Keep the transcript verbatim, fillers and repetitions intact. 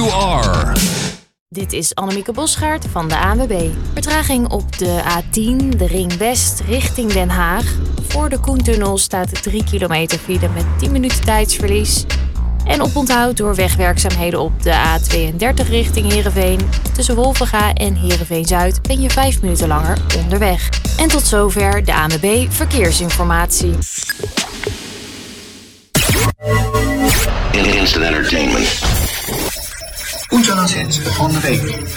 you are. Dit is Annemieke Bosgaard van de A N W B. Vertraging op de A tien, de Ring West, richting Den Haag. Voor de Koentunnel staat drie kilometer file met tien minuten tijdsverlies. En oponthoud door wegwerkzaamheden op de A tweeëndertig richting Heerenveen. Tussen Wolvenga en Heerenveen-Zuid ben je vijf minuten langer onderweg. En tot zover de A N W B Verkeersinformatie. Instant entertainment. Últimas hits van de week.